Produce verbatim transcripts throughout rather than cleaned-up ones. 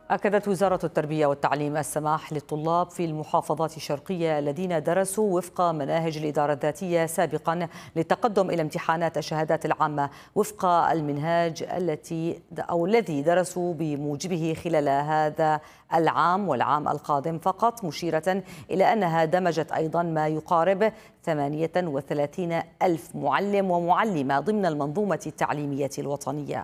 أكدت وزارة التربية والتعليم السماح للطلاب في المحافظات الشرقية الذين درسوا وفق مناهج الإدارة الذاتية سابقا للتقدم إلى امتحانات الشهادات العامة وفق المنهاج التي أو الذي درسوا بموجبه خلال هذا العام والعام القادم فقط، مشيرة إلى أنها دمجت أيضا ما يقارب ثمانية وثلاثين ألف معلم ومعلمة ضمن المنظومة التعليمية الوطنية.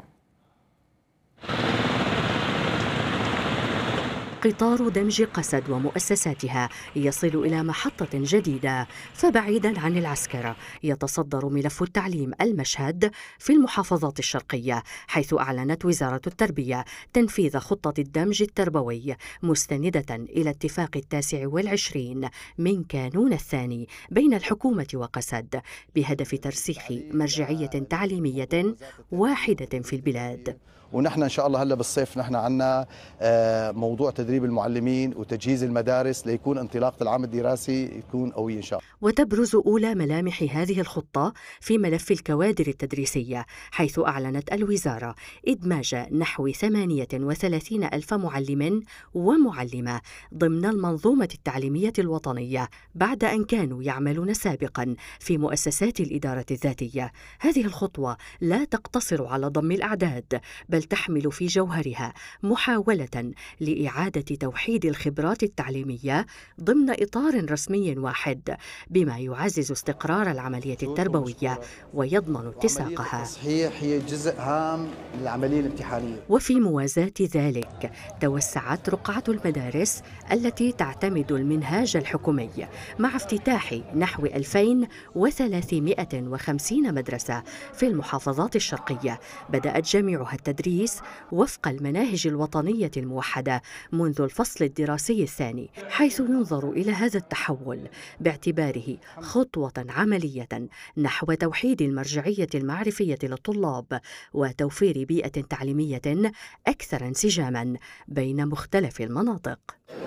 قطار دمج قسد ومؤسساتها يصل إلى محطة جديدة، فبعيدا عن العسكرة يتصدر ملف التعليم المشهد في المحافظات الشرقية، حيث أعلنت وزارة التربية تنفيذ خطة الدمج التربوي مستندة إلى اتفاق التاسع والعشرين من كانون الثاني بين الحكومة وقسد بهدف ترسيخ مرجعية تعليمية واحدة في البلاد. ونحن إن شاء الله هلا بالصيف نحن عنا موضوع تدريب المعلمين وتجهيز المدارس ليكون انطلاقة العام الدراسي يكون قوي إن شاء الله. وتبرز أولى ملامح هذه الخطة في ملف الكوادر التدريسية، حيث أعلنت الوزارة إدماج نحو ثمانية وثلاثين ألف معلم ومعلمة ضمن المنظومة التعليمية الوطنية بعد أن كانوا يعملون سابقا في مؤسسات الإدارة الذاتية. هذه الخطوة لا تقتصر على ضم الأعداد، بل تحمل في جوهرها محاولة لإعادة توحيد الخبرات التعليمية ضمن إطار رسمي واحد، بما يعزز استقرار العملية التربوية ويضمن اتساقها. التصحيح هي جزء هام من العملية الامتحانية. وفي موازاة ذلك توسعت رقعة المدارس التي تعتمد المنهاج الحكومي مع افتتاح نحو ألفين وثلاثمائة وخمسين مدرسة في المحافظات الشرقية بدأت جميعها التدريس وفق المناهج الوطنية الموحدة منذ الفصل الدراسي الثاني، حيث ينظر إلى هذا التحول باعتباره خطوة عملية نحو توحيد المرجعية المعرفية للطلاب وتوفير بيئة تعليمية أكثر انسجاما بين مختلف المناطق.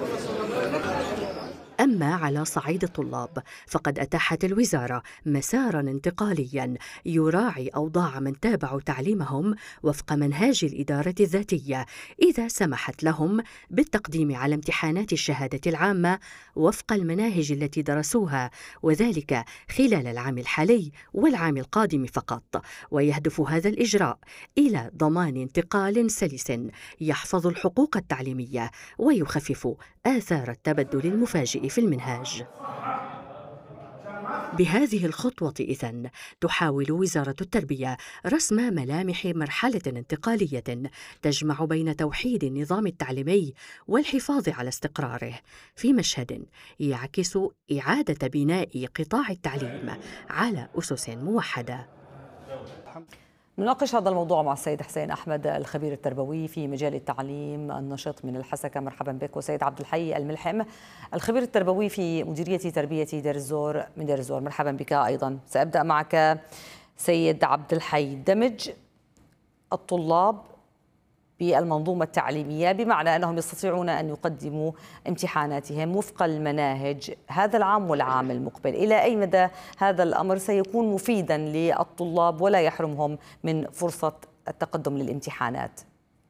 أما على صعيد الطلاب فقد أتاحت الوزارة مسارا انتقاليا يراعي أوضاع من تابعوا تعليمهم وفق منهاج الإدارة الذاتية، إذا سمحت لهم بالتقديم على امتحانات الشهادة العامة وفق المناهج التي درسوها، وذلك خلال العام الحالي والعام القادم فقط. ويهدف هذا الإجراء إلى ضمان انتقال سلس يحفظ الحقوق التعليمية ويخفف آثار التبدل المفاجئ في المنهاج. بهذه الخطوة إذن تحاول وزارة التربية رسم ملامح مرحلة انتقالية تجمع بين توحيد النظام التعليمي والحفاظ على استقراره في مشهد يعكس إعادة بناء قطاع التعليم على أسس موحدة. نناقش هذا الموضوع مع السيد حسين أحمد الخبير التربوي في مجال التعليم النشط من الحسكة. مرحبا بك. وسيد عبد الحي الملحم الخبير التربوي في مديرية تربية دير الزور من دير الزور. مرحبا بك أيضا. سأبدأ معك سيد عبد الحي. دمج الطلاب بالمنظومة التعليمية بمعنى أنهم يستطيعون أن يقدموا امتحاناتهم وفق المناهج هذا العام والعام المقبل، إلى أي مدى هذا الأمر سيكون مفيدا للطلاب ولا يحرمهم من فرصة التقدم للامتحانات؟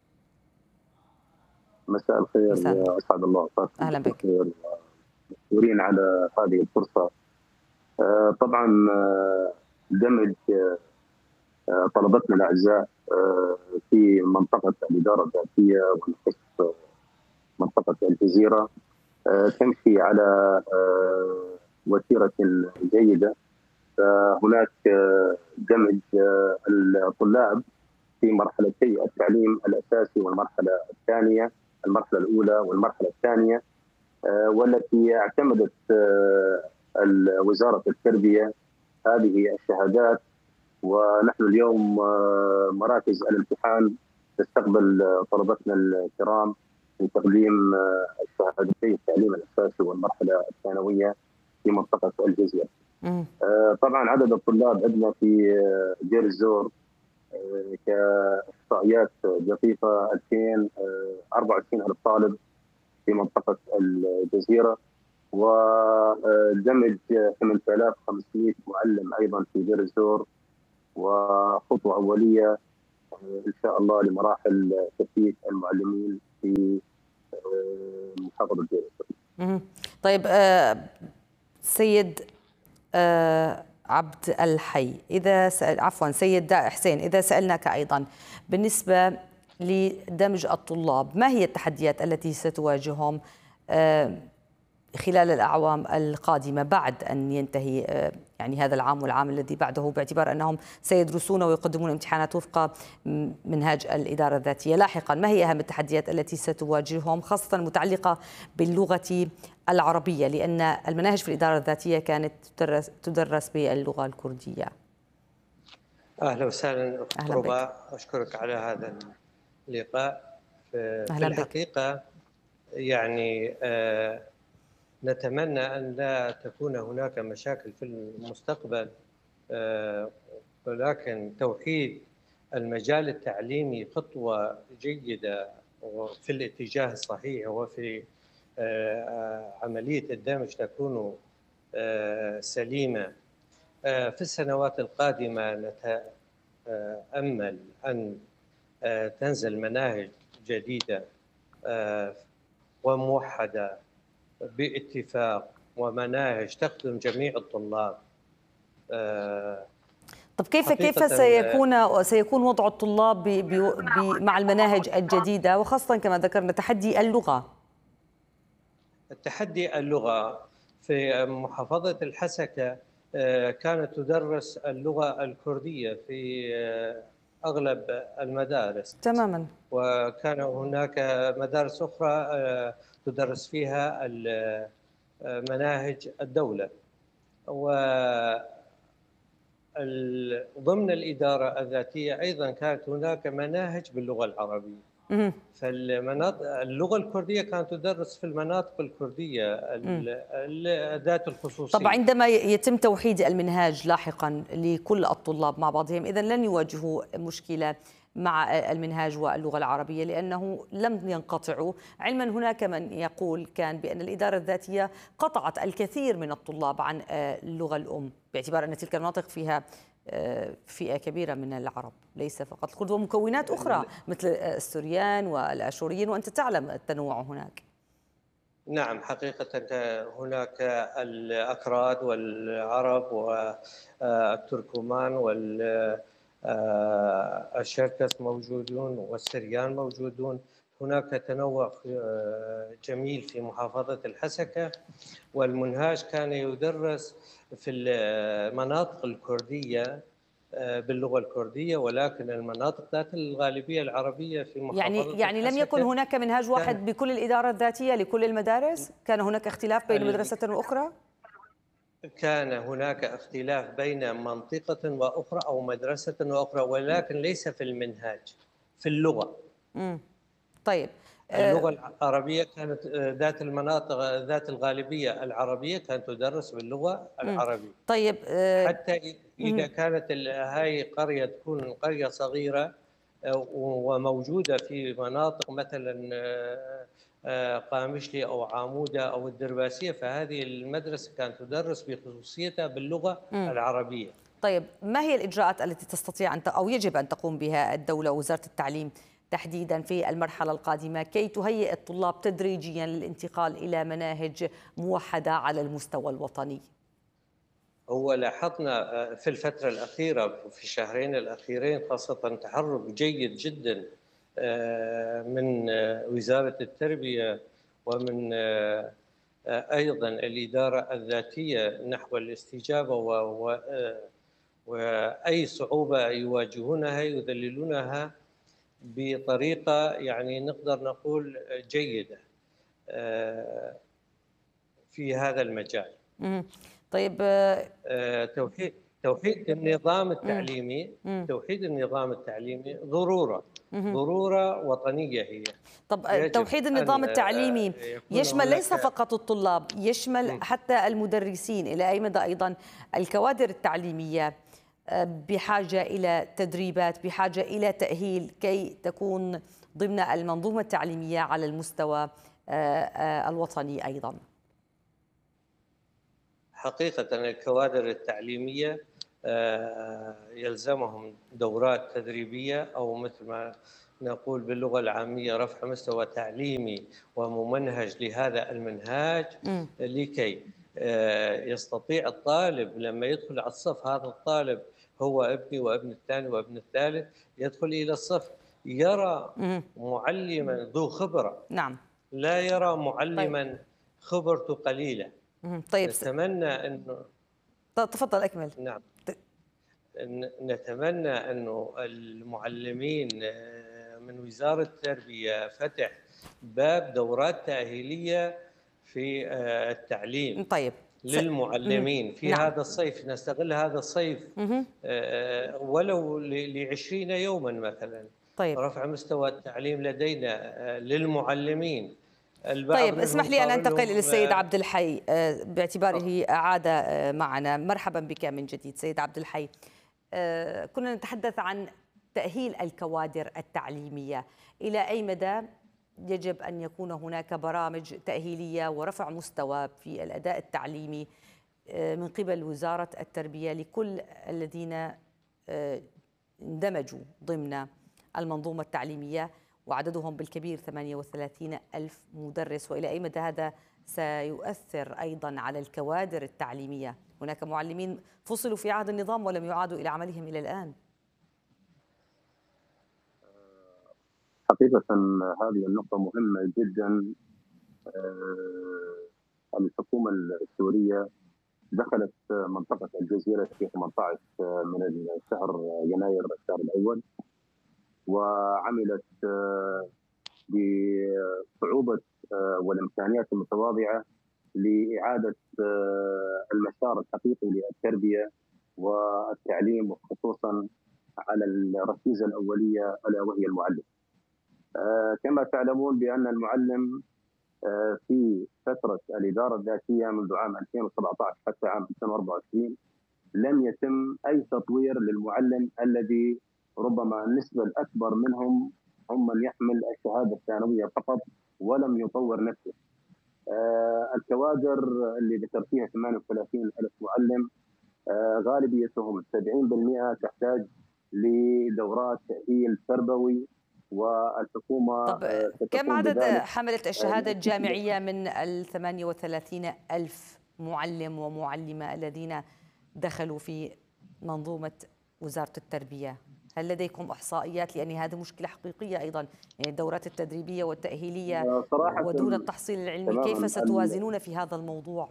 مساء الخير، أسعد الله أوقاتكم. أهلا بك. مشكورين على هذه الفرصة. طبعا دمج طلبتنا الأعزاء في منطقة الإدارة الذاتية ونخص منطقة الجزيرة تمشي على وتيرة جيدة. فهناك دمج الطلاب في مرحلتي التعليم الأساسي والمرحلة الثانية، المرحلة الأولى والمرحلة الثانية، والتي اعتمدت وزارة التربية هذه الشهادات. ونحن اليوم مراكز الامتحان تستقبل طلبتنا الكرام لتقديم الشهادتي التعليم الاساسي والمرحله الثانويه في منطقه الجزيره. طبعا عدد الطلاب عندنا في دير الزور كاحصائيات دقيقه ألفين وأربعة وعشرين ألف طالب في منطقه الجزيره، ودمج ثمانية آلاف وخمسمائة معلم ايضا في دير الزور، وخطوة أولية إن شاء الله لمراحل تثبيت المعلمين في محافظه دير الزور. طيب آه سيد آه عبد الحي، اذا سأل عفوا سيد حسين، اذا سالناك ايضا بالنسبه لدمج الطلاب، ما هي التحديات التي ستواجههم آه خلال الأعوام القادمة بعد أن ينتهي يعني هذا العام والعام الذي بعده، باعتبار أنهم سيدرسون ويقدمون امتحانات وفق منهاج الإدارة الذاتية لاحقا؟ ما هي أهم التحديات التي ستواجههم خاصة المتعلقة باللغة العربية، لأن المناهج في الإدارة الذاتية كانت تدرس, تدرس باللغة الكردية؟ أهلا وسهلا أخت ربا، أشكرك على هذا اللقاء. في الحقيقة بك. يعني آه نتمنى أن لا تكون هناك مشاكل في المستقبل، ولكن توحيد المجال التعليمي خطوة جيدة وفي الاتجاه الصحيح، وفي عملية الدمج تكون سليمة. في السنوات القادمة نتأمل أن تنزل مناهج جديدة وموحدة باتفاق، ومناهج تخدم جميع الطلاب. طب كيف كيف سيكون سيكون وضع الطلاب بي بي بي مع المناهج الجديدة، وخاصة كما ذكرنا تحدي اللغة؟ التحدي اللغة في محافظة الحسكة كانت تدرس اللغة الكردية في أغلب المدارس تماما، وكان هناك مدارس أخرى تدرس فيها مناهج الدولة. وضمن الإدارة الذاتية أيضا كانت هناك مناهج باللغة العربية. فالمناطق اللغة الكردية كانت تدرس في المناطق الكردية ذات الخصوصية. طبعا عندما يتم توحيد المنهاج لاحقا لكل الطلاب مع بعضهم، إذن لن يواجهوا مشكلة مع المنهاج واللغة العربية، لأنه لم ينقطعوا. علما هناك من يقول كان بأن الإدارة الذاتية قطعت الكثير من الطلاب عن اللغة الأم، باعتبار أن تلك المناطق فيها فئة كبيرة من العرب، ليس فقط الكرد ومكونات أخرى مثل السوريان والأشوريين، وأنت تعلم التنوع هناك. نعم، حقيقة هناك الأكراد والعرب والتركمان والشركس موجودون والسريان موجودون. هناك تنوع جميل في محافظة الحسكة، والمنهاج كان يدرس في المناطق الكردية باللغة الكردية، ولكن المناطق ذات الغالبية العربية في محافظة يعني يعني لم يكن هناك منهاج واحد بكل الإدارة الذاتية لكل المدارس؟ كان هناك اختلاف بين مدرسة وأخرى؟ كان هناك اختلاف بين منطقة وأخرى أو مدرسة وأخرى، ولكن ليس في المنهاج، في اللغة. امم طيب اللغة العربية كانت ذات المناطق ذات الغالبية العربية كانت تدرس باللغة العربية. طيب حتى إذا كانت هاي قرية تكون قرية صغيرة وموجودة في مناطق مثلا قامشلي أو عامودة أو الدرباسية، فهذه المدرسة كانت تدرس بخصوصيتها باللغة م. العربية. طيب ما هي الإجراءات التي تستطيع أن أو يجب أن تقوم بها الدولة ووزارة التعليم تحديدا في المرحلة القادمة كي تهيئ الطلاب تدريجيا للانتقال إلى مناهج موحدة على المستوى الوطني؟ هو لاحظنا في الفترة الأخيرة في الشهرين الأخيرين خاصة تحرك جيد جدا من وزارة التربية ومن أيضا الإدارة الذاتية نحو الاستجابة، وأي صعوبة يواجهونها يذللونها بطريقة يعني نقدر نقول جيدة في هذا المجال. طيب توحيد توحيد النظام التعليمي توحيد النظام التعليمي ضرورة ضرورة وطنية هي. طب توحيد النظام التعليمي يشمل ليس فقط الطلاب، يشمل حتى المدرسين. إلى أي مدى أيضا الكوادر التعليمية بحاجة إلى تدريبات، بحاجة إلى تأهيل كي تكون ضمن المنظومة التعليمية على المستوى الوطني أيضا؟ حقيقة الكوادر التعليمية يلزمهم دورات تدريبية أو مثل ما نقول باللغة العامية رفع مستوى تعليمي وممنهج لهذا المنهاج، مم. لكي آه، يستطيع الطالب لما يدخل على الصف، هذا الطالب هو ابني وابن الثاني وابن الثالث، يدخل إلى الصف يرى مم. معلما ذو خبرة، نعم. لا يرى طيب. معلما خبرته قليلة. مم. طيب س... نتمنى أنه ت- تفضل أكمل. نعم ت- ن- نتمنى أنه المعلمين آه، من وزارة التربية فتح باب دورات تأهيلية في آه، التعليم طيب س... مم. للمعلمين في نعم. هذا الصيف، نستغل هذا الصيف مهم. آه، ولو لعشرين يوما مثلا، طيب. رفع مستوى التعليم لدينا آه، للمعلمين. البعض طيب منهم اسمح لي أن صار أنتقل إلى لهم السيد آه، عبد الحي آه، باعتباره آه، أعاد آه، معنا. مرحبا بك من جديد سيد عبد الحي. آه، كنا نتحدث عن تأهيل الكوادر التعليمية، إلى أي مدى يجب أن يكون هناك برامج تأهيلية ورفع مستوى في الأداء التعليمي آه، من قبل وزارة التربية لكل الذين آه، اندمجوا ضمن المنظومة التعليمية وعددهم بالكبير ثمانية وثلاثين ألف مدرس، وإلى أي مدى هذا سيؤثر أيضا على الكوادر التعليمية؟ هناك معلمين فصلوا في عهد النظام ولم يعادوا إلى عملهم إلى الآن. حقيقة هذه النقطة مهمة جدا. آه، الحكومة السورية دخلت منطقة الجزيرة في ثمانية عشر من الشهر يناير الشهر الأول، وعملت آه، بصعوبة آه، والإمكانيات المتواضعة لإعادة آه، المسار الحقيقي للتربية والتعليم، وخصوصا على الركيزة الأولية ألا وهي المعلم. آه، كما تعلمون بأن المعلم آه، في فترة الإدارة الذاتية منذ عام ألفين وسبعة عشر حتى عام ألفين وأربعة وعشرين لم يتم أي تطوير للمعلم الذي ربما النسبة الأكبر منهم هم من يحمل الشهادة الثانوية فقط ولم يطور نفسه. آه، الكوادر اللي ذكرتيها ثمانية وثلاثين ألف معلم آه، غالبيتهم سبعين بالمئة تحتاج لدورات تأهيل تربوي، والحكومة طب آه، كم ستقوم عدد بذلك. حملة الشهادة الجامعية من ال ثمانية وثلاثين ألف معلم ومعلمة الذين دخلوا في منظومة وزارة التربية؟ هل لديكم إحصائيات؟ لأن هذه مشكلة حقيقية أيضا، يعني الدورات التدريبية والتأهيلية آه، صراحة ودون التحصيل العلمي، تماما كيف ال- ستوازنون في هذا الموضوع؟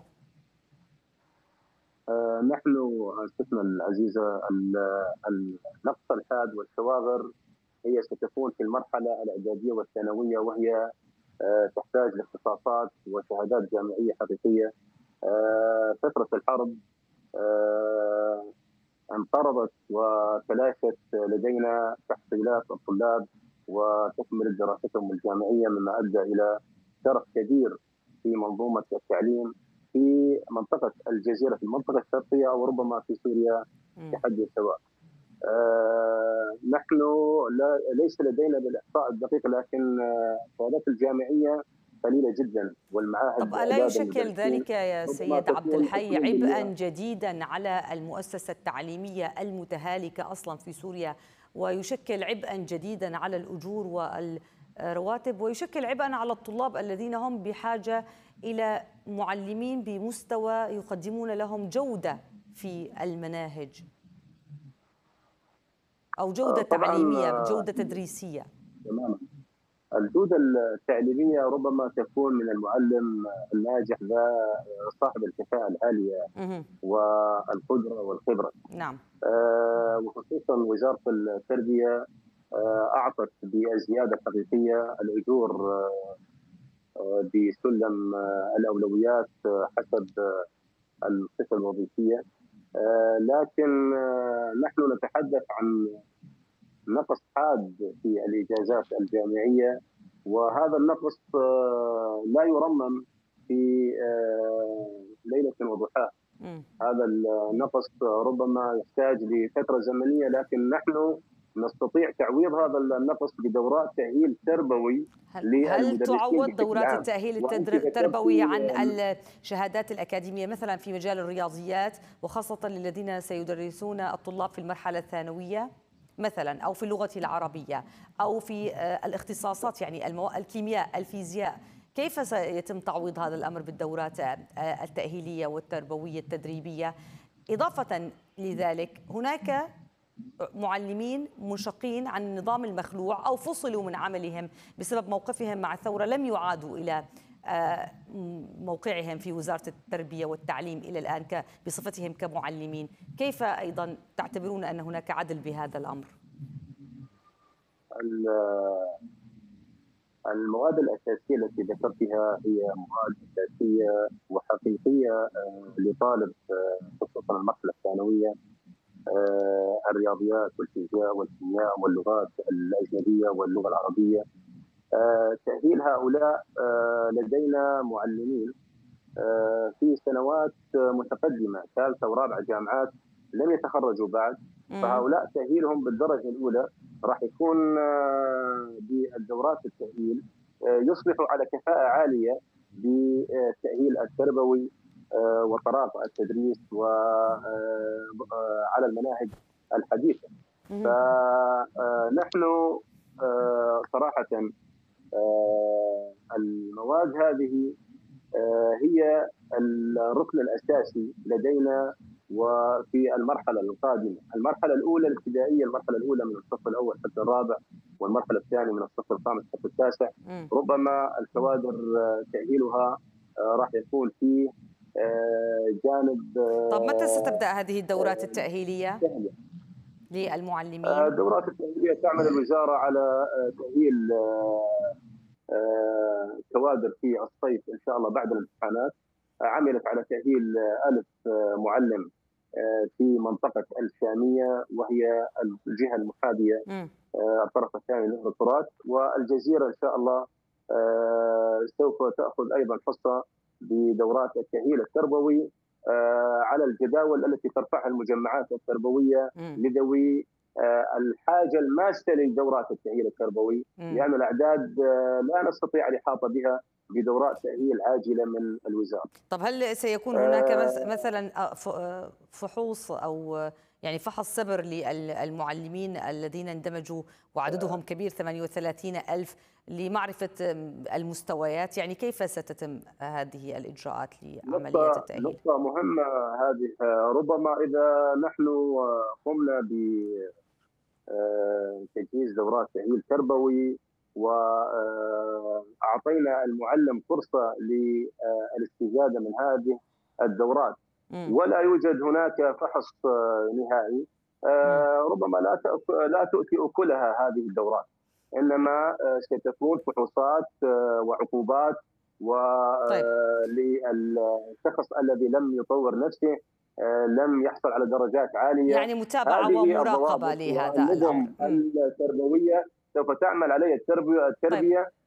آه، نحن ستنا العزيزة ال- النقص الحاد والثوابر هي ستكون في المرحلة الإعدادية والثانوية، وهي آه، تحتاج لاختصاصات وشهادات جامعية حقيقية. آه، فترة الحرب آه، انقرضت وتلاشت لدينا تحصيلات الطلاب وتكملة دراستهم الجامعية، مما أدى إلى شرخ كبير في منظومة التعليم في منطقة الجزيرة، في المنطقة الشرقية، أو ربما في سوريا في حد سواء. آه نحن لا ليس لدينا بالإحصاء الدقيق، لكن الشهادات آه الجامعية قليلة جدا، والمعاهد طب ألا يشكل ذلك يا سيد عبد الحي عبئا جديدا على المؤسسة التعليمية المتهالكة أصلا في سوريا، ويشكل عبئا جديدا على الأجور والرواتب، ويشكل عبئا على الطلاب الذين هم بحاجة إلى معلمين بمستوى يقدمون لهم جودة في المناهج أو جودة تعليمية، جودة تدريسية؟ تماما. الجودة التعليمية ربما تكون من المعلم الناجح ذا صاحب الكفاءة العالية والقدرة والخبرة. نعم. آه وخصوصا وزارة التربية آه أعطت بزيادة حقيقية الأجور آه بسلم آه الأولويات آه حسب آه الصفة الوظيفية. آه لكن آه نحن نتحدث عن نقص حاد في الإجازات الجامعية، وهذا النقص لا يرمم في ليلة وضحاها. هذا النقص ربما يحتاج لفترة زمنية، لكن نحن نستطيع تعويض هذا النقص بدورات تأهيل تربوي. هل تعوض دورات التأهيل التربوي عن الشهادات الأكاديمية مثلا في مجال الرياضيات، وخاصة للذين سيدرسون الطلاب في المرحلة الثانوية؟ مثلا أو في اللغة العربية أو في الاختصاصات، يعني الكيمياء، الفيزياء، كيف سيتم تعويض هذا الأمر بالدورات التأهيلية والتربوية التدريبية؟ إضافة لذلك هناك معلمين منشقين عن النظام المخلوع أو فصلوا من عملهم بسبب موقفهم مع الثورة، لم يعادوا إلى موقعهم في وزارة التربية والتعليم إلى الآن بصفتهم كمعلمين. كيف أيضا تعتبرون أن هناك عدل بهذا الأمر؟ المواد الأساسية التي ذكرتها هي مواد أساسية وحقيقية لطالب خصوصا المرحلة الثانوية، الرياضيات والفيزياء والكيمياء واللغات الأجنبية واللغة العربية. تأهيل هؤلاء لدينا معلمين في سنوات متقدمة ثالثة ورابعة جامعات لم يتخرجوا بعد، فهؤلاء تأهيلهم بالدرجة الأولى راح يكون بالدورات التأهيل يصبحوا على كفاءة عالية بالتأهيل التربوي وطرق التدريس وعلى المناهج الحديثة. فنحن صراحة المواد هذه هي الركن الأساسي لدينا وفي المرحلة القادمة. المرحلة الأولى الابتدائية، المرحلة الأولى من الصف الأول حتى الرابع، والمرحلة الثانية من الصف الخامس حتى التاسع، ربما الكوادر تأهيلها راح يكون في جانب. طب متى ستبدأ هذه الدورات التأهيلية للمعلمين؟ الدورات التأهيلية تعمل الوزارة على تأهيل كوادر في الصيف إن شاء الله بعد الامتحانات. عملت على تأهيل ألف معلم في منطقة الشامية وهي الجهة المحاذية الطرف الثاني لنهر الفرات، والجزيرة إن شاء الله سوف تأخذ أيضا حصة بدورات التأهيل التربوي على الجداول التي ترفعها المجمعات التربوية لذوي الحاجة الماسة لدورات التأهيل التربوي، لأن الأعداد لا نستطيع الإحاطة بها بدورات تأهيل عاجلة من الوزارة. طب هل سيكون هناك مثلا فحوص أو يعني فحص سبر للمعلمين الذين اندمجوا وعددهم كبير ثمانية وثلاثين ألف لمعرفة المستويات؟ يعني كيف ستتم هذه الإجراءات لعمليات التأهيل؟ نقطة مهمة هذه. ربما إذا نحن قمنا بتجهيز دورات تأهيل تربوي وأعطينا المعلم فرصة للاستزادة من هذه الدورات ولا يوجد هناك فحص نهائي، ربما لا لا تؤتي أكلها هذه الدورات، إنما ستكون فحوصات وعقوبات وللشخص الذي لم يطور نفسه، لم يحصل على درجات عالية، يعني متابعة ومراقبة لهذا الأمر. التربوية سوف تعمل عليه التربية التربية طيب.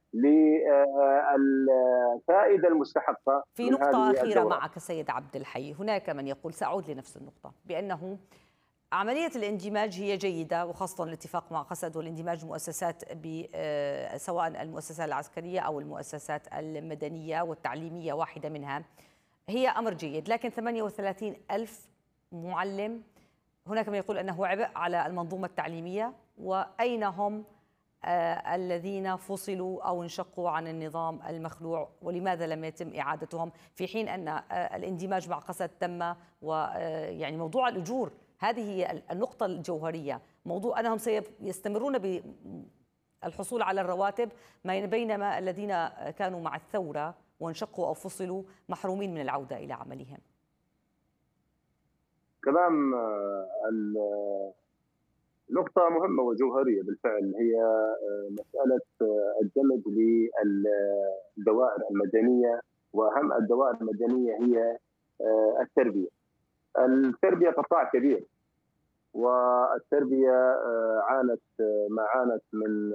للفائدة المستحقة. في نقطة أخيرة معك سيد عبد الحي، هناك من يقول، سأعود لنفس النقطة، بأنه عملية الاندماج هي جيدة، وخاصة الاتفاق مع قسد والاندماج مؤسسات سواء المؤسسات العسكرية أو المؤسسات المدنية والتعليمية واحدة منها، هي أمر جيد، لكن ثمانية وثلاثين ألف معلم هناك من يقول أنه عبء على المنظومة التعليمية، وأين هم آه الذين فصلوا أو انشقوا عن النظام المخلوع، ولماذا لم يتم إعادتهم في حين أن آه الاندماج مع قسد تم؟ ويعني موضوع الأجور هذه هي النقطة الجوهرية، موضوع أنهم سيستمرون بالحصول على الرواتب بينما الذين كانوا مع الثورة وانشقوا أو فصلوا محرومين من العودة إلى عملهم. كلام نقطة مهمة وجوهرية بالفعل، هي مسألة الدمج للدوائر المدنية، وأهم الدوائر المدنية هي التربية. التربية قطاع كبير، والتربية عانت ما عانت من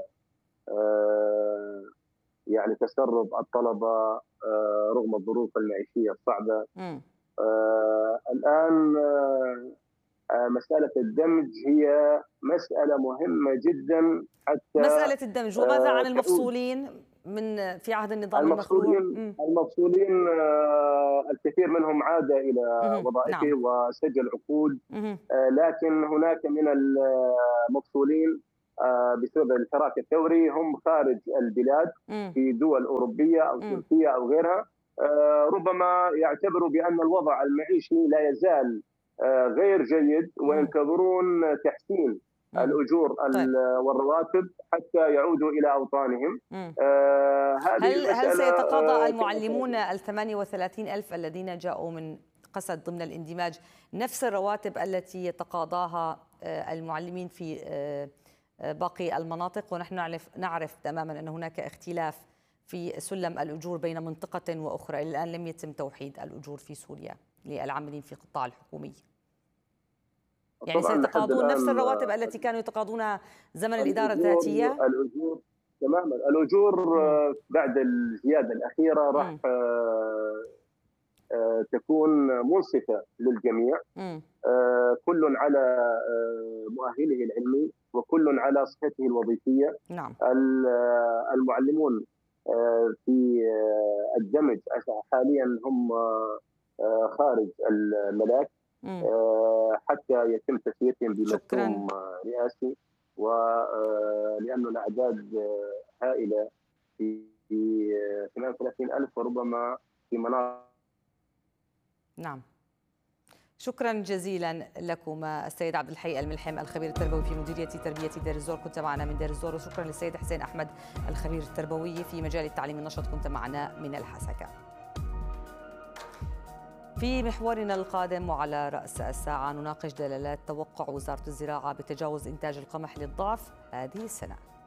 يعني تسرب الطلبة رغم الظروف المعيشية الصعبة. م. الآن مسألة الدمج هي مسألة مهمة جدا، حتى مسألة الدمج. وماذا عن المفصولين من في عهد النظام المفصولين المخلوع. المفصولين الكثير منهم عاد إلى وظائفه نعم. وسجل عقود، لكن هناك من المفصولين بسبب الحراك الثوري هم خارج البلاد في دول أوروبية أو تركيا أو غيرها، ربما يعتبروا بأن الوضع المعيشي لا يزال غير جيد وينتظرون تحسين الأجور طيب. والرواتب حتى يعودوا إلى أوطانهم. آه هل, هل سيتقاضى المعلمون الثمانية وثلاثين ألف الذين جاءوا من قسد ضمن الاندماج نفس الرواتب التي يتقاضاها المعلمين في باقي المناطق؟ ونحن نعرف, نعرف تماما أن هناك اختلاف في سلم الأجور بين منطقة وأخرى. الآن لم يتم توحيد الأجور في سوريا للعاملين في القطاع الحكومي. يعني سيتقاضون نفس الرواتب التي كانوا يتقاضونها زمن الإدارة الذاتية؟ الأجور تماما. الأجور مم. بعد الزيادة الأخيرة راح تكون منصفة للجميع، مم. كل على مؤهله العلمي وكل على صحته الوظيفية. نعم. المعلمون في الدمج حاليا هم خارج الملاك حتى يتم تسويتهم بمفهوم رئاسي، ولأنه الأعداد هائلة في ثمانية وثلاثين ألف وربما في مناطق. نعم. شكرا جزيلا لكما السيد عبد الحي الملحم الخبير التربوي في مديرية تربية دير الزور، كنت معنا من دير الزور، وشكرا للسيد حسين أحمد الخبير التربوي في مجال التعليم النشط، كنت معنا من الحسكة. في محورنا القادم وعلى رأس الساعة نناقش دلالات توقع وزارة الزراعة بتجاوز إنتاج القمح للضعف هذه السنة.